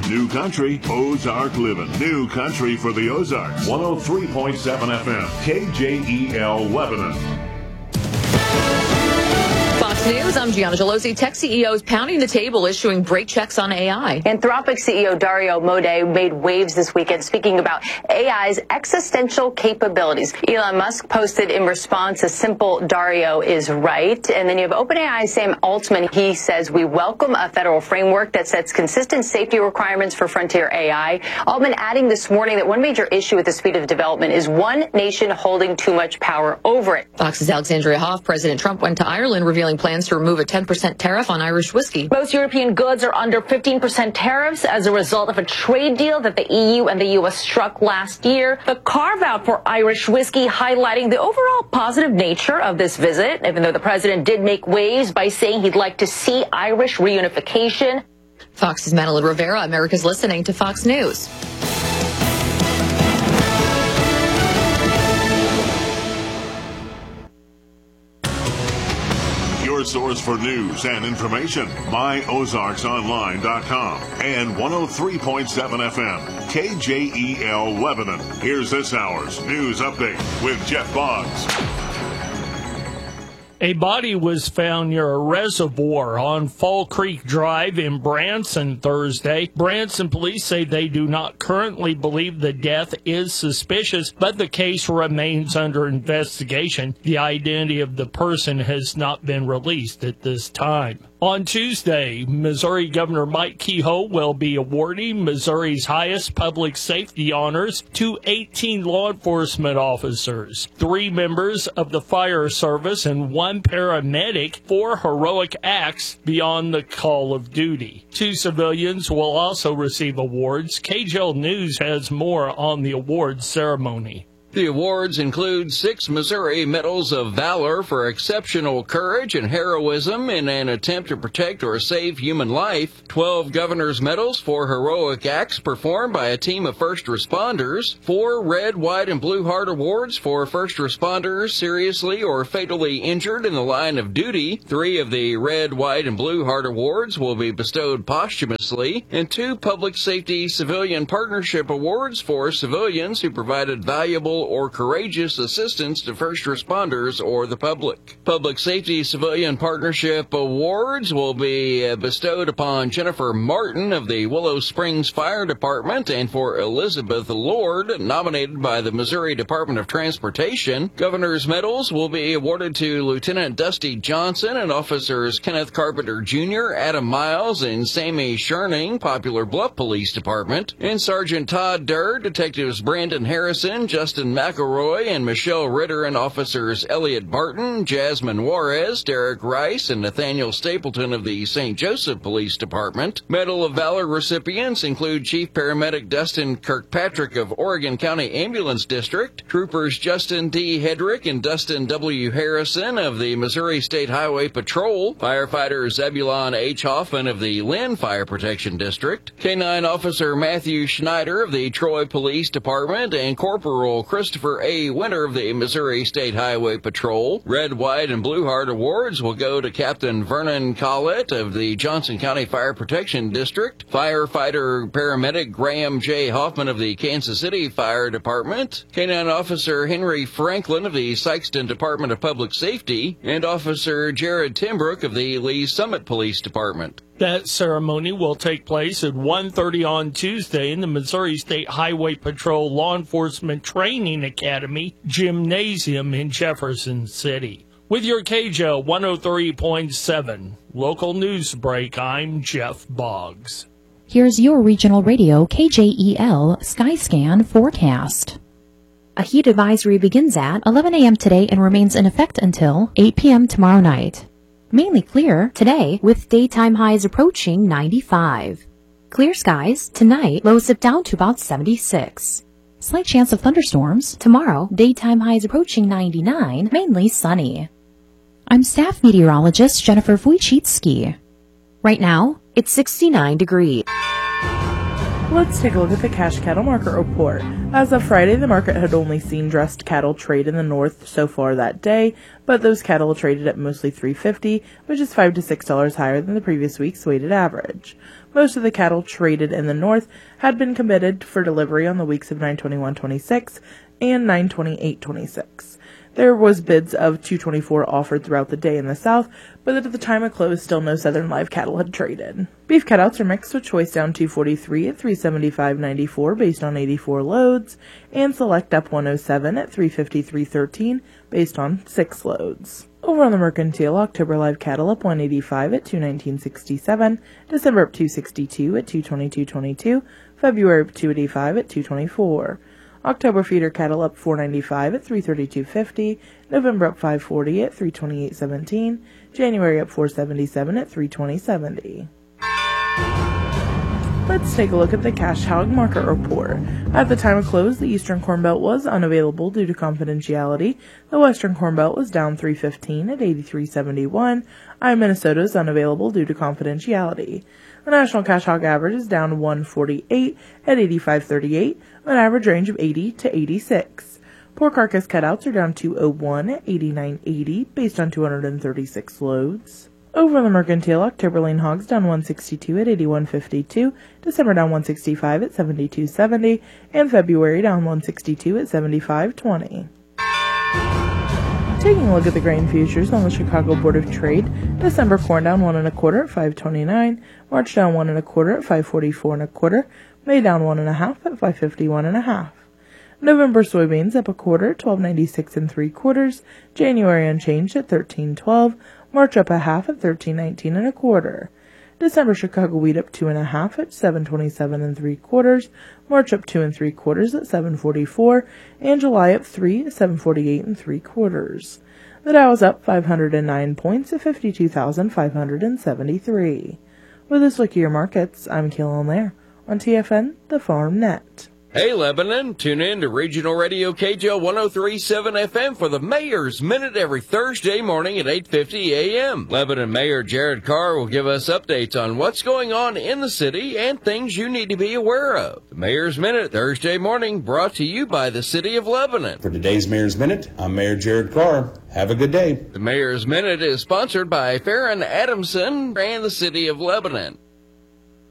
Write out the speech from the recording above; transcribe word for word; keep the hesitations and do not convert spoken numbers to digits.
New Country, Ozark Living. New Country for the Ozarks. one oh three point seven F M, K J E L Lebanon. Fox News, I'm Gianna Gelosi. Tech C E Os pounding the table, issuing brake checks on A I. Anthropic C E O Dario Amodei made waves this weekend speaking about A I's existential capabilities. Elon Musk posted in response a simple Dario is right. And then you have OpenAI Sam Altman. He says we welcome a federal framework that sets consistent safety requirements for frontier A I. Altman adding this morning that one major issue with the speed of development is one nation holding too much power over it. Fox's Alexandria Hoff. President Trump went to Ireland revealing plans to remove a ten percent tariff on Irish whiskey. Most European goods are under fifteen percent tariffs as a result of a trade deal that the E U and the U S struck last year. The carve-out for Irish whiskey highlighting the overall positive nature of this visit, even though the president did make waves by saying he'd like to see Irish reunification. Fox's Madeline Rivera. America's listening to Fox News. Your source for news and information, my ozarks online dot com and one oh three point seven F M, K J E L Lebanon. Here's this hour's news update with Jeff Boggs. A body was found near a reservoir on Fall Creek Drive in Branson Thursday. Branson police say they do not currently believe the death is suspicious, but the case remains under investigation. The identity of the person has not been released at this time. On Tuesday, Missouri Governor Mike Kehoe will be awarding Missouri's highest public safety honors to eighteen law enforcement officers, three members of the fire service, and one paramedic for heroic acts beyond the call of duty. Two civilians will also receive awards. K J L News has more on the awards ceremony. The awards include six Missouri Medals of Valor for exceptional courage and heroism in an attempt to protect or save human life, twelve Governor's Medals for heroic acts performed by a team of first responders, four Red, White, and Blue Heart Awards for first responders seriously or fatally injured in the line of duty. Three of the Red, White, and Blue Heart Awards will be bestowed posthumously, and two Public Safety Civilian Partnership Awards for civilians who provided valuable or courageous assistance to first responders or the public. Public Safety Civilian Partnership Awards will be bestowed upon Jennifer Martin of the Willow Springs Fire Department and for Elizabeth Lord, nominated by the Missouri Department of Transportation. Governor's Medals will be awarded to Lieutenant Dusty Johnson and Officers Kenneth Carpenter Junior, Adam Miles, and Sammy Scherning, Poplar Bluff Police Department, and Sergeant Todd Durr, Detectives Brandon Harrison, Justin McElroy, and Michelle Ritter, and Officers Elliot Barton, Jasmine Juarez, Derek Rice, and Nathaniel Stapleton of the Saint Joseph Police Department. Medal of Valor recipients include Chief Paramedic Dustin Kirkpatrick of Oregon County Ambulance District, Troopers Justin D. Hedrick and Dustin W. Harrison of the Missouri State Highway Patrol, Firefighter Zebulon H. Hoffman of the Lynn Fire Protection District, K nine Officer Matthew Schneider of the Troy Police Department, and Corporal Christopher A. Winter of the Missouri State Highway Patrol. Red, White, and Blue Heart Awards will go to Captain Vernon Collett of the Johnson County Fire Protection District, Firefighter Paramedic Graham J. Hoffman of the Kansas City Fire Department, K nine Officer Henry Franklin of the Sikeston Department of Public Safety, and Officer Jared Timbrook of the Lee Summit Police Department. That ceremony will take place at one thirty on Tuesday in the Missouri State Highway Patrol Law Enforcement Training Academy Gymnasium in Jefferson City. With your K J L one oh three point seven local news break, I'm Jeff Boggs. Here's your regional radio K J E L Skyscan forecast. A heat advisory begins at eleven a.m. today and remains in effect until eight p.m. tomorrow night. Mainly clear today with daytime highs approaching ninety-five. Clear skies tonight, lows dip down to about seventy-six. Slight chance of thunderstorms tomorrow, daytime highs approaching ninety-nine, mainly sunny. I'm staff meteorologist Jennifer Wojcicki. Right now, it's sixty-nine degrees. Let's take a look at the cash cattle market report. As of Friday, the market had only seen dressed cattle trade in the north so far that day, but those cattle traded at mostly three fifty, which is five to six dollars higher than the previous week's weighted average. Most of the cattle traded in the north had been committed for delivery on the weeks of nine twenty-one twenty-six and nine twenty-eight twenty-six. There was bids of two twenty-four offered throughout the day in the south, but at the time of close, still no southern live cattle had traded. Beef cutouts are mixed, with choice down two forty-three at three seventy-five ninety-four based on eighty-four loads, and select up one oh seven at three fifty-three thirteen based on six loads. Over on the mercantile, October live cattle up one eighty-five at two nineteen sixty-seven, December up two sixty-two at two twenty-two twenty-two, February up two eighty-five at two twenty-four. October feeder cattle up four ninety-five at three thirty-two fifty, November up five forty at three twenty-eight seventeen, January up four seventy-seven at three twenty seventy. Let's take a look at the cash hog market report. At the time of close, the Eastern Corn Belt was unavailable due to confidentiality. The Western Corn Belt was down three fifteen at eighty-three seventy-one. Iowa, Minnesota is unavailable due to confidentiality. The national cash hog average is down one forty-eight at eighty-five thirty-eight, an average range of eighty to eighty-six. Pork carcass cutouts are down two oh one at eighty-nine eighty based on two hundred thirty-six loads. Over on the mercantile, October lean hogs down one sixty-two at eighty-one fifty-two, December down one sixty-five at seventy-two seventy, and February down one sixty-two at seventy-five twenty. Taking a look at the grain futures on the Chicago Board of Trade, December corn down one and a quarter at five twenty-nine, March down one and a quarter at five forty-four and a quarter, May down one and a half at five fifty-one and a half. November soybeans up a quarter at twelve ninety-six and three quarters, January unchanged at thirteen twelve, March up a half at thirteen nineteen and a quarter. December Chicago wheat up two and a half at seven twenty-seven and three quarters, March up two and three quarters at seven forty-four, and July up three at seven forty-eight and three quarters. The Dow is up five hundred nine points at fifty-two thousand five hundred seventy-three. With this look at your markets, I'm Keelan Lair on T F N, the Farm Net. Hey, Lebanon, tune in to Regional Radio K J L one oh three point seven F M for the Mayor's Minute every Thursday morning at eight fifty a m Lebanon Mayor Jared Carr will give us updates on what's going on in the city and things you need to be aware of. The Mayor's Minute Thursday morning brought to you by the City of Lebanon. For today's Mayor's Minute, I'm Mayor Jared Carr. Have a good day. The Mayor's Minute is sponsored by Farron Adamson and the City of Lebanon.